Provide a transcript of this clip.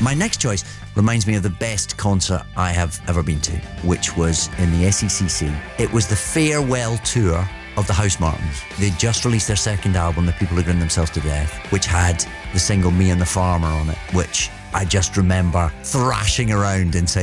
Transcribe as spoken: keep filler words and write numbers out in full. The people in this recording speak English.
My next choice reminds me of the best concert I have ever been to, which was in the S E C C. It was the farewell tour of the Housemartins. They just released their second album, The People Who Grinned Themselves to Death, which had the single Me and the Farmer on it, which I just remember thrashing around inside